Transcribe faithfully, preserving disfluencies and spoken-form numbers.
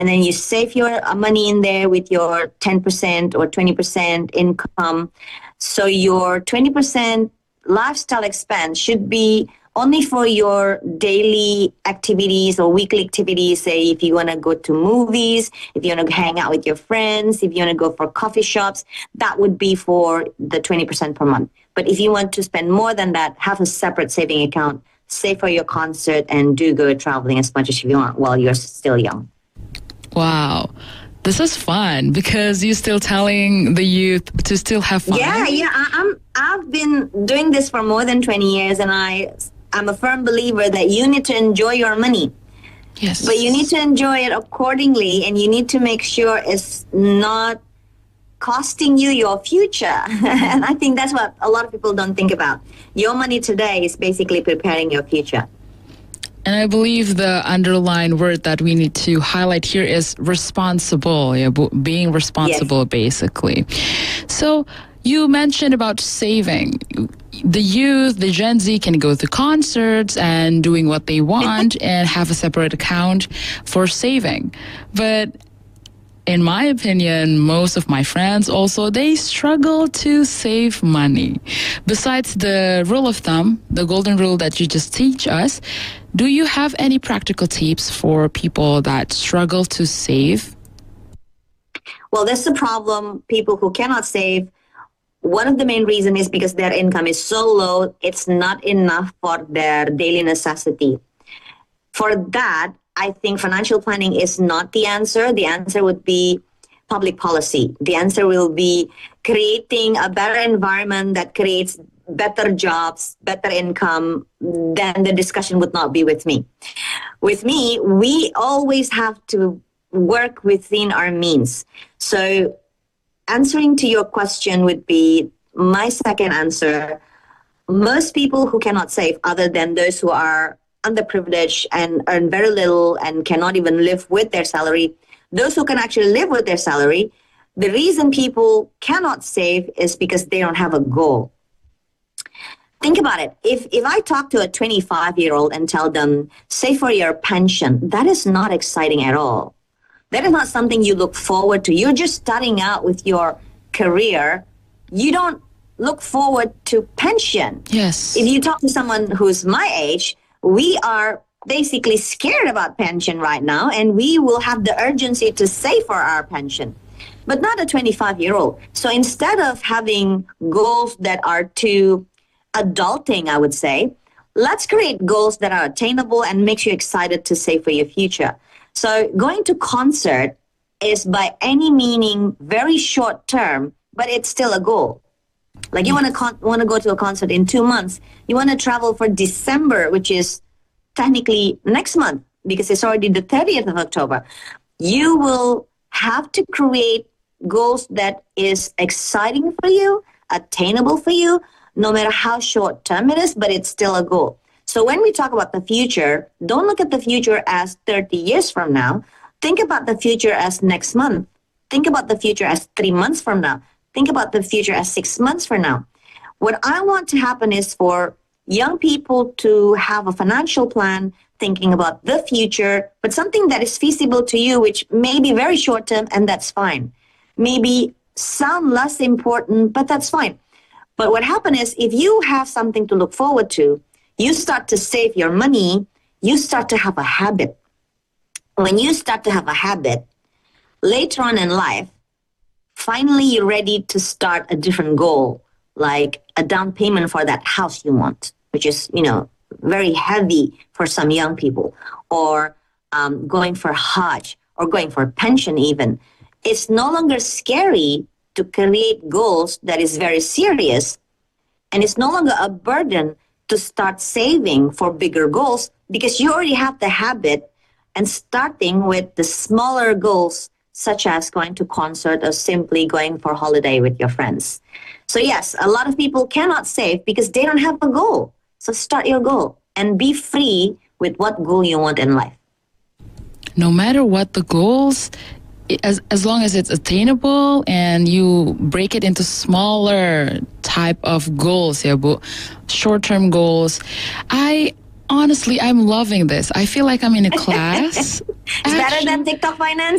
and then you save your uh, money in there with your ten percent or twenty percent income. So your twenty percent lifestyle expense should be only for your daily activities or weekly activities. Say if you want to go to movies, if you want to hang out with your friends, if you want to go for coffee shops, that would be for the twenty percent per month. But if you want to spend more than that, have a separate saving account, save for your concert, and do go traveling as much as you want while you're still young. Wow. This is fun because you're still telling the youth to still have fun. Yeah, yeah. I, I'm, I've been doing this for more than twenty years, and I, I'm a firm believer that you need to enjoy your money. Yes. But you need to enjoy it accordingly, and you need to make sure it's not costing you your future. And I think that's what a lot of people don't think about. Your money today is basically preparing your future. And I believe the underlying word that we need to highlight here is responsible, yeah, being responsible, yes. Basically. So you mentioned about saving. The youth, the Gen Z can go to concerts and doing what they want and have a separate account for saving. But in my opinion, most of my friends also, they struggle to save money. Besides the rule of thumb, the golden rule that you just teach us, do you have any practical tips for people that struggle to save? Well, that's the problem. People who cannot save, one of the main reasons is because their income is so low, it's not enough for their daily necessity. For that, I think financial planning is not the answer. The answer would be public policy. The answer will be creating a better environment that creates better jobs, better income. Then the discussion would not be with me. With me, we always have to work within our means. So answering to your question would be my second answer. Most people who cannot save, other than those who are underprivileged and earn very little and cannot even live with their salary, those who can actually live with their salary, the reason people cannot save is because they don't have a goal. Think about it. If if I talk to a twenty-five-year-old and tell them, save for your pension, that is not exciting at all. That is not something you look forward to. You're just starting out with your career. You don't look forward to pension. Yes. If you talk to someone who's my age, we are basically scared about pension right now, and we will have the urgency to save for our pension, but not a twenty-five-year-old. So instead of having goals that are too adulting, I would say, let's create goals that are attainable and makes you excited to save for your future. So going to concert is by any meaning very short term, but it's still a goal. Like you want to con- want to go to a concert in two months. You want to travel for December, which is technically next month because it's already the thirtieth of October. You will have to create goals that is exciting for you, attainable for you, no matter how short term it is, but it's still a goal. So when we talk about the future, don't look at the future as thirty years from now. Think about the future as next month. Think about the future as three months from now. Think about the future as six months from now. What I want to happen is for young people to have a financial plan, thinking about the future, but something that is feasible to you, which may be very short term, and that's fine. Maybe sound less important, but that's fine. But what happens is if you have something to look forward to, you start to save your money, you start to have a habit. When you start to have a habit, later on in life, finally you're ready to start a different goal, like a down payment for that house you want, which is, you know, very heavy for some young people, or um, going for Hajj, or going for pension even. It's no longer scary to create goals that is very serious, and it's no longer a burden to start saving for bigger goals because you already have the habit and starting with the smaller goals, such as going to concert or simply going for holiday with your friends. So yes, a lot of people cannot save because they don't have a goal. So start your goal and be free with what goal you want in life. No matter what the goals, as as long as it's attainable and you break it into smaller type of goals, yeah, but short-term goals. I honestly, I'm loving this. I feel like I'm in a class. It's better than TikTok Finance.